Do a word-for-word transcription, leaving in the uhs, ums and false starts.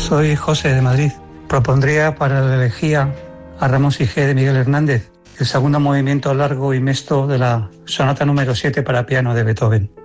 Soy José de Madrid. Propondría para la elegía a Ramón Sige de Miguel Hernández el segundo movimiento largo y mesto de la sonata número siete para piano de Beethoven.